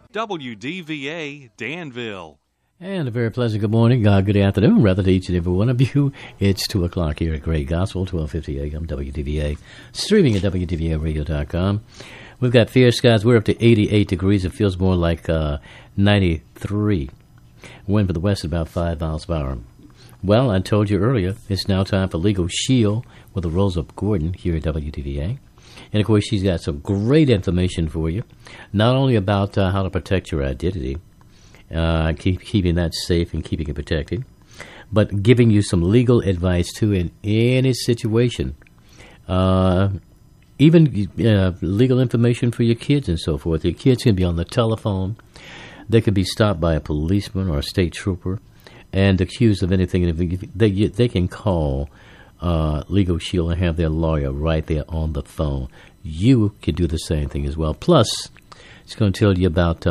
WDVA Danville. And a very pleasant good morning, good afternoon, rather, to each and every one of you. It's 2 o'clock here at Great Gospel, 1250 AM WDVA, streaming at WDVAradio.com. We've got fair skies. We're up to 88 degrees. It feels more like 93. Wind for the west at about 5 miles per hour. Well, I told you earlier, it's now time for Legal Shield with Rosa Gordon here at WDVA. And, of course, she's got some great information for you, not only about how to protect your identity, keeping that safe and keeping it protected, but giving you some legal advice, too, in any situation. Even legal information for your kids and so forth. Your kids can be on the telephone. They could be stopped by a policeman or a state trooper and accused of anything. They can call Legal Shield and have their lawyer right there on the phone. You can do the same thing as well. Plus, it's going to tell you about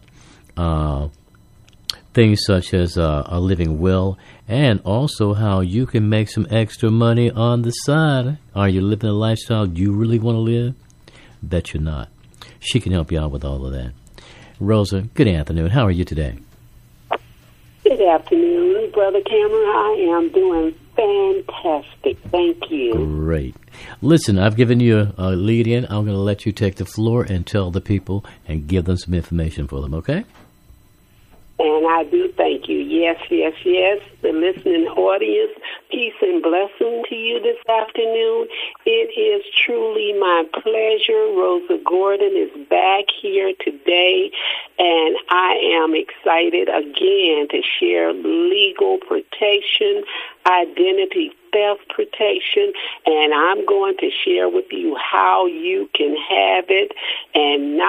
things such as a living will, and also how you can make some extra money on the side. Are you living a lifestyle you really want to live? Bet you're not. She can help you out with all of that. Rosa, good afternoon. How are you today? Good afternoon, Brother Cameron. I am doing fantastic. Thank you. Great. Listen, I've given you a lead in. I'm going to let you take the floor and tell the people and give them some information for them, okay? And I do thank you. Yes. The listening audience, peace and blessing to you this afternoon. It is truly my pleasure. Rosa Gordon is back here today, and I am excited again to share legal protection, identity theft protection, and I'm going to share with you how you can have it and not